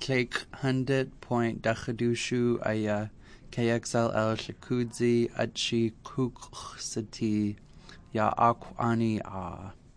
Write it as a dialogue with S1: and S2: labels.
S1: Clake 100.Dakadushu Aya KXLL Shakudzi Achi Kuksati Ya Akwani A.